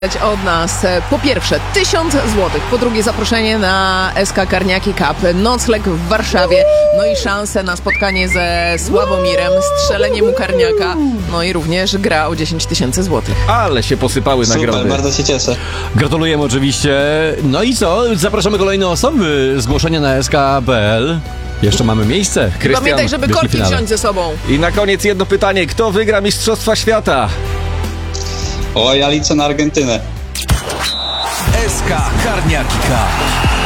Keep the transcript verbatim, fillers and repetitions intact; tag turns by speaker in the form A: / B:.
A: Od nas po pierwsze tysiąc złotych, po drugie zaproszenie na S K Karniaki Cup, nocleg w Warszawie, no i szanse na spotkanie ze Sławomirem, strzelenie mu karniaka, no i również gra o dziesięć tysięcy złotych.
B: Ale się posypały
C: Super,
B: nagrody.
C: bardzo się cieszę.
B: Gratulujemy oczywiście. No i co? Zapraszamy kolejne osoby. Zgłoszenie na S K kropka p l. Jeszcze mamy miejsce. Krystian,
A: Pamiętaj, żeby
B: wielki
A: korki
B: finale.
A: wziąć ze sobą.
B: I na koniec jedno pytanie. Kto wygra Mistrzostwa Świata?
C: O, ja liczę na Argentynę.
D: S K Karniaki Cup.